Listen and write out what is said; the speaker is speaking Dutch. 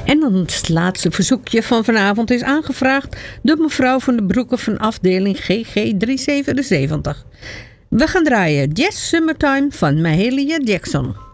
En dan het laatste verzoekje van vanavond is aangevraagd door mevrouw van de Broeken van afdeling GG377. We gaan draaien Jazz Summertime van Mahalia Jackson.